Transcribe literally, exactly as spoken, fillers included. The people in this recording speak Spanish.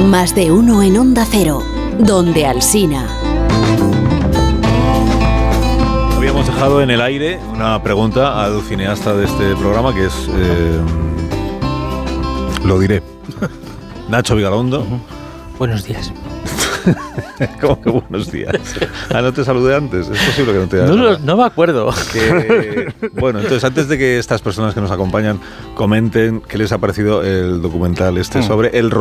Más de uno en Onda Cero, donde Alsina. Habíamos dejado en el aire una pregunta al cineasta de este programa, que es, eh, lo diré, Nacho Vigalondo. Uh-huh. Buenos días. ¿Cómo que buenos días? Ah, ¿no te saludé antes? Es posible que no te haya No, no, no me acuerdo. Que, bueno, entonces antes de que estas personas que nos acompañan comenten qué les ha parecido el documental este mm. sobre el